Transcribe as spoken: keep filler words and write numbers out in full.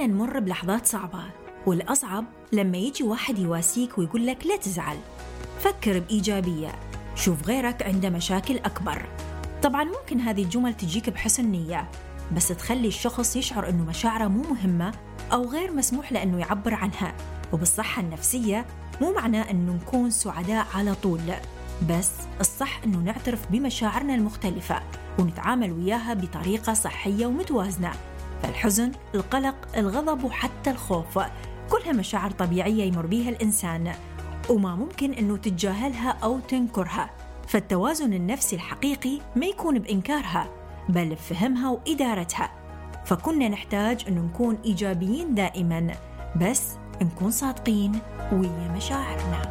كلنا نمر بلحظات صعبة، والأصعب لما يجي واحد يواسيك ويقول لك لا تزعل، فكر بإيجابية، شوف غيرك عنده مشاكل أكبر. طبعاً ممكن هذه الجمل تجيك بحسن نية، بس تخلي الشخص يشعر أنه مشاعره مو مهمة أو غير مسموح له أنه يعبر عنها. وبالصحة النفسية مو معناه أنه نكون سعداء على طول، بس الصح أنه نعترف بمشاعرنا المختلفة ونتعامل وياها بطريقة صحية ومتوازنة. فالحزن، القلق، الغضب وحتى الخوف كلها مشاعر طبيعية يمر بيها الإنسان، وما ممكن أنه تتجاهلها أو تنكرها. فالتوازن النفسي الحقيقي ما يكون بإنكارها، بل بفهمها وإدارتها. فكنا نحتاج أنه نكون إيجابيين دائما، بس نكون صادقين ويا مشاعرنا.